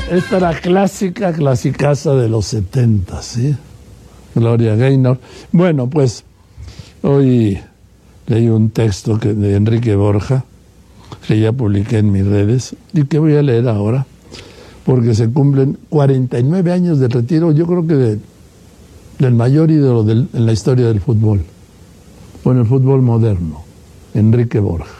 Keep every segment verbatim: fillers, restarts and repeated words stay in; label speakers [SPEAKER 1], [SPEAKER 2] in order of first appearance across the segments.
[SPEAKER 1] esta era clásica, clasicaza de los setenta, ¿sí? Gloria Gaynor. Bueno, pues hoy leí un texto que, de Enrique Borja, que ya publiqué en mis redes y que voy a leer ahora, porque se cumplen cuarenta y nueve años de retiro, yo creo que de, del mayor ídolo del, en la historia del fútbol, o en el fútbol moderno, Enrique Borja.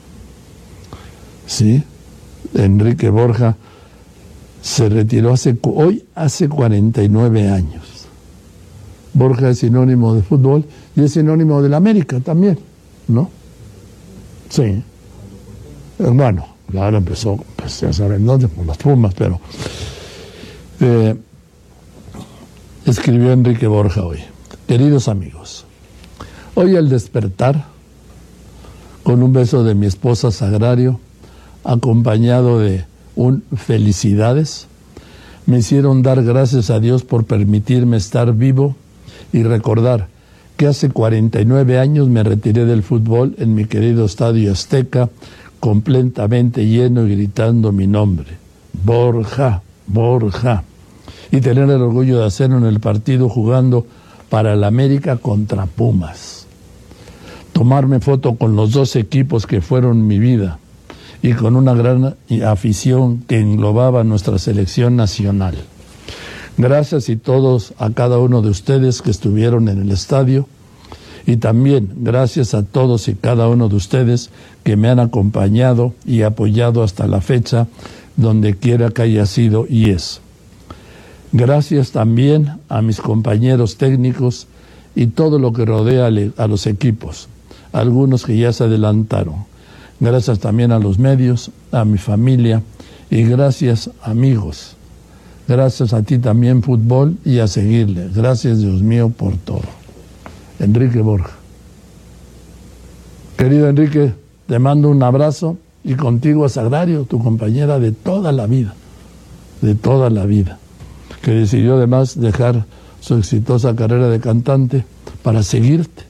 [SPEAKER 1] Sí, Enrique Borja se retiró hace, hoy hace cuarenta y nueve años. Borja es sinónimo de fútbol y es sinónimo de la América también, ¿no? Sí. Bueno, claro, empezó, pues ya saben dónde, por las Pumas, pero eh, escribió Enrique Borja hoy. Queridos amigos, hoy al despertar, con un beso de mi esposa Sagrario, acompañado de un felicidades, me hicieron dar gracias a Dios por permitirme estar vivo y recordar que hace cuarenta y nueve años me retiré del fútbol en mi querido Estadio Azteca, completamente lleno y gritando mi nombre, Borja, Borja, y tener el orgullo de hacerlo en el partido jugando para el América contra Pumas. Tomarme foto con los dos equipos que fueron mi vida y con una gran afición que englobaba nuestra selección nacional. Gracias y todos a cada uno de ustedes que estuvieron en el estadio, y también gracias a todos y cada uno de ustedes que me han acompañado y apoyado hasta la fecha, donde quiera que haya sido y es. Gracias también a mis compañeros técnicos y todo lo que rodea a los equipos, algunos que ya se adelantaron. Gracias también a los medios, a mi familia, y gracias amigos. Gracias a ti también, fútbol, y a seguirle. Gracias, Dios mío, por todo. Enrique Borja. Querido Enrique, te mando un abrazo, y contigo a Sagrario, tu compañera de toda la vida, de toda la vida, que decidió además dejar su exitosa carrera de cantante para seguirte.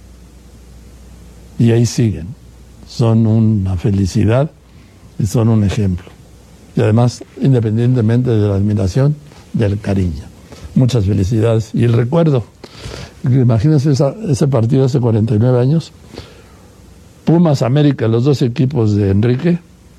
[SPEAKER 1] Y ahí siguen. Son una felicidad y son un ejemplo. Y además, independientemente de la admiración, del cariño. Muchas felicidades. Y el recuerdo, imagínense esa, ese partido hace cuarenta y nueve años, Pumas América, los dos equipos de Enrique,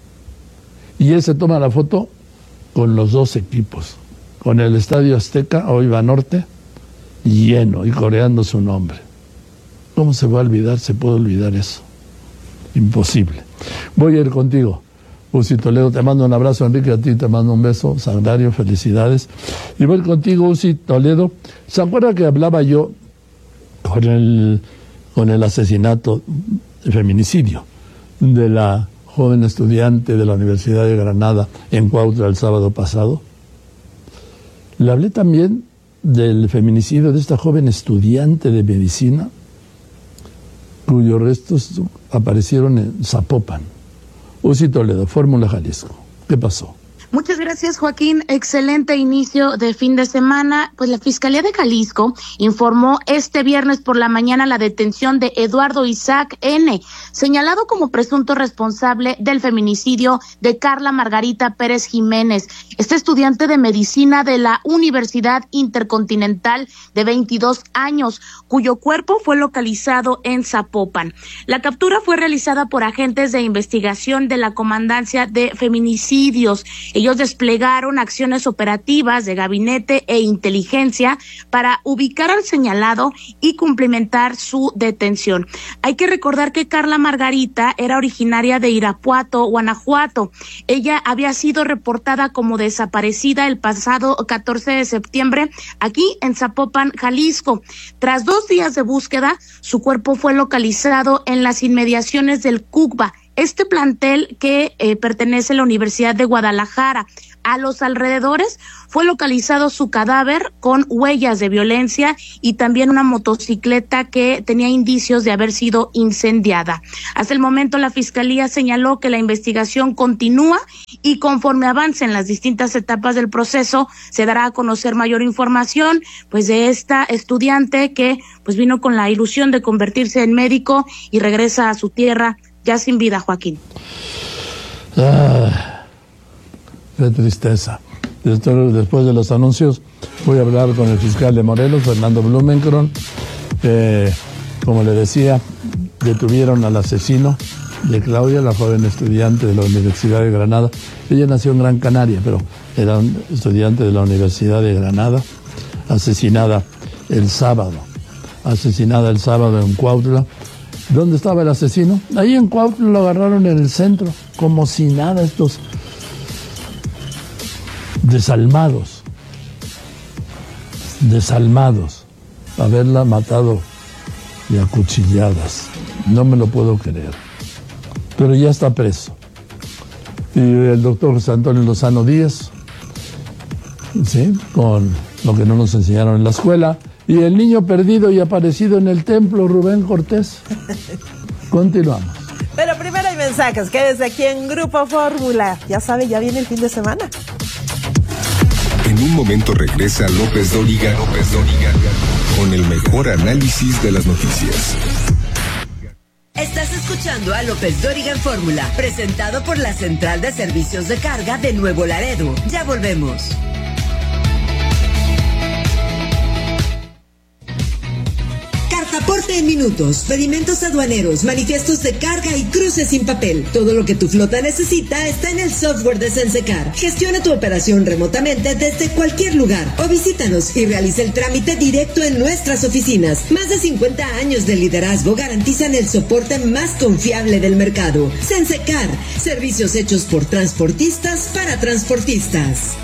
[SPEAKER 1] y él se toma la foto con los dos equipos, con el Estadio Azteca, hoy Banorte, lleno y coreando su nombre. ¿Cómo se va a olvidar? ¿Se puede olvidar eso? Imposible. Voy a ir contigo, Uzi Toledo. Te mando un abrazo, Enrique, a ti te mando un beso. Sagrario, felicidades. Y voy contigo, Uzi Toledo. ¿Se acuerda que hablaba yo con el, con el asesinato, el feminicidio de la joven estudiante de la Universidad de Granada en Cuautla el sábado pasado? Le hablé también del feminicidio de esta joven estudiante de medicina, cuyos restos aparecieron en Zapopan. Uzi Toledo, Fórmula Jalisco. ¿Qué pasó?
[SPEAKER 2] Muchas gracias, Joaquín. Excelente inicio de fin de semana. Pues la Fiscalía de Jalisco informó este viernes por la mañana la detención de Eduardo Isaac N., señalado como presunto responsable del feminicidio de Carla Margarita Pérez Jiménez, este estudiante de medicina de la Universidad Intercontinental de veintidós años, cuyo cuerpo fue localizado en Zapopan. La captura fue realizada por agentes de investigación de la Comandancia de Feminicidios. Ellos desplegaron acciones operativas de gabinete e inteligencia para ubicar al señalado y cumplimentar su detención. Hay que recordar que Carla Margarita era originaria de Irapuato, Guanajuato. Ella había sido reportada como desaparecida el pasado catorce de septiembre aquí en Zapopan, Jalisco. Tras dos días de búsqueda, su cuerpo fue localizado en las inmediaciones del CUCBA, este plantel que eh, pertenece a la Universidad de Guadalajara. A los alrededores fue localizado su cadáver con huellas de violencia y también una motocicleta que tenía indicios de haber sido incendiada. Hasta el momento la Fiscalía señaló que la investigación continúa y conforme avancen las distintas etapas del proceso se dará a conocer mayor información pues de esta estudiante que pues vino con la ilusión de convertirse en médico y regresa a su tierra ya sin vida, Joaquín.
[SPEAKER 1] Ah, qué tristeza. Después, después de los anuncios voy a hablar con el fiscal de Morelos, Fernando Blumenkron. Eh, como le decía, detuvieron al asesino de Claudia, la joven estudiante de la Universidad de Granada. Ella nació en Gran Canaria, pero era un estudiante de la Universidad de Granada, asesinada el sábado. Asesinada el sábado en Cuautla. ¿Dónde estaba el asesino? Ahí en Cuautla lo agarraron en el centro, como si nada, estos desalmados, desalmados, haberla matado y a cuchilladas. No me lo puedo creer. Pero ya está preso. Y el doctor José Antonio Lozano Díaz, ¿sí?, con lo que no nos enseñaron en la escuela. Y el niño perdido y aparecido en el templo, Rubén Cortés. Continuamos.
[SPEAKER 3] Pero primero hay mensajes. Quédese aquí en Grupo Fórmula. Ya sabe, ya viene el fin de semana.
[SPEAKER 4] En un momento regresa López Dóriga, López Dóriga, con el mejor análisis de las noticias.
[SPEAKER 5] Estás escuchando a López Dóriga en Fórmula, presentado por la Central de Servicios de Carga de Nuevo Laredo. Ya volvemos. Cartaporte en minutos, pedimentos aduaneros, manifiestos de carga y cruces sin papel. Todo lo que tu flota necesita está en el software de Sensecar. Gestiona tu operación remotamente desde cualquier lugar o visítanos y realiza el trámite directo en nuestras oficinas. Más de cincuenta años de liderazgo garantizan el soporte más confiable del mercado. Sensecar, servicios hechos por transportistas para transportistas.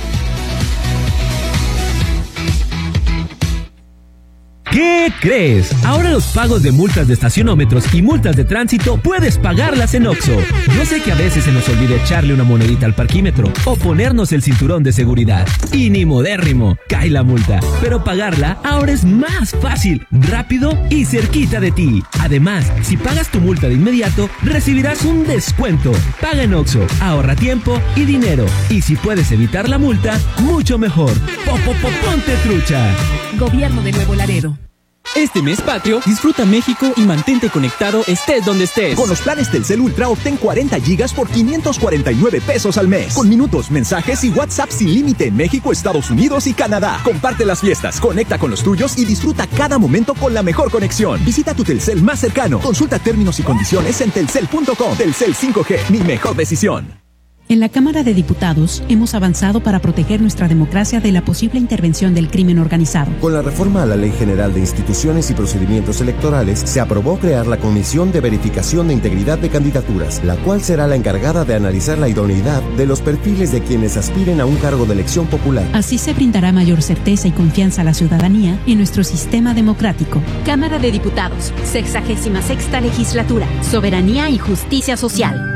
[SPEAKER 6] ¿Qué crees? Ahora los pagos de multas de estacionómetros y multas de tránsito puedes pagarlas en Oxxo. Yo sé que a veces se nos olvida echarle una monedita al parquímetro o ponernos el cinturón de seguridad. Y ni modérrimo, cae la multa. Pero pagarla ahora es más fácil, rápido y cerquita de ti. Además, si pagas tu multa de inmediato, recibirás un descuento. Paga en Oxxo, ahorra tiempo y dinero. Y si puedes evitar la multa, mucho mejor. Ponte trucha.
[SPEAKER 7] Gobierno de Nuevo Laredo.
[SPEAKER 8] Este mes patrio, disfruta México y mantente conectado estés donde estés.
[SPEAKER 9] Con los planes Telcel Ultra obtén cuarenta gigas por quinientos cuarenta y nueve pesos al mes. Con minutos, mensajes y WhatsApp sin límite en México, Estados Unidos y Canadá. Comparte las fiestas, conecta con los tuyos y disfruta cada momento con la mejor conexión. Visita tu Telcel más cercano. Consulta términos y condiciones en telcel punto com. Telcel cinco G, mi mejor decisión.
[SPEAKER 7] En la Cámara de Diputados hemos avanzado para proteger nuestra democracia de la posible intervención del crimen organizado.
[SPEAKER 10] Con la reforma a la Ley General de Instituciones y Procedimientos Electorales, se aprobó crear la Comisión de Verificación de Integridad de Candidaturas, la cual será la encargada de analizar la idoneidad de los perfiles de quienes aspiren a un cargo de elección popular.
[SPEAKER 7] Así se brindará mayor certeza y confianza a la ciudadanía en nuestro sistema democrático.
[SPEAKER 11] Cámara de Diputados, sexagésima sexta legislatura, soberanía y justicia social.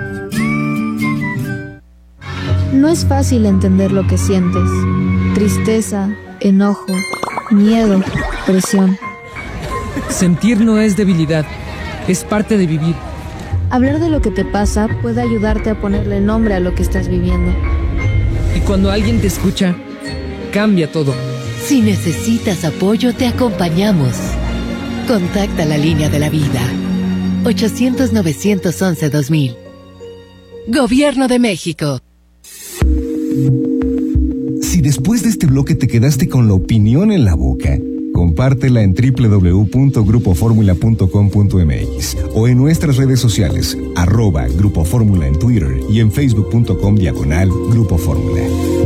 [SPEAKER 12] No es fácil entender lo que sientes. Tristeza, enojo, miedo, presión.
[SPEAKER 13] Sentir no es debilidad, es parte de vivir.
[SPEAKER 12] Hablar de lo que te pasa puede ayudarte a ponerle nombre a lo que estás viviendo.
[SPEAKER 13] Y cuando alguien te escucha, cambia todo.
[SPEAKER 14] Si necesitas apoyo, te acompañamos. Contacta la línea de la vida. ochocientos, novecientos once, dos mil. Gobierno de México.
[SPEAKER 4] Si después de este bloque te quedaste con la opinión en la boca, compártela en doble u doble u doble u punto grupo fórmula punto com punto m x o en nuestras redes sociales, arroba Grupo Fórmula en Twitter y en facebook punto com diagonal Grupo Fórmula.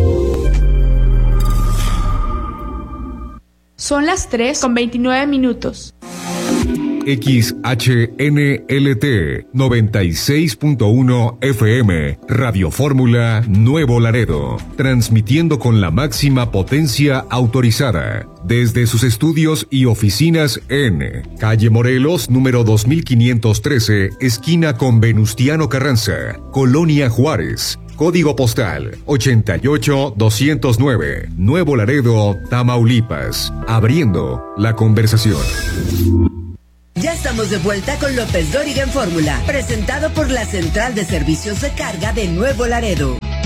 [SPEAKER 15] Son las tres con veintinueve minutos.
[SPEAKER 4] X H N L T noventa y seis punto uno F M, Radio Fórmula Nuevo Laredo, transmitiendo con la máxima potencia autorizada desde sus estudios y oficinas en Calle Morelos, número dos mil quinientos trece, esquina con Venustiano Carranza, Colonia Juárez. Código postal ochenta y ocho doscientos nueve, Nuevo Laredo, Tamaulipas. Abriendo la conversación.
[SPEAKER 5] Ya estamos de vuelta con López Dóriga en Fórmula, presentado por la Central de Servicios de Carga de Nuevo Laredo.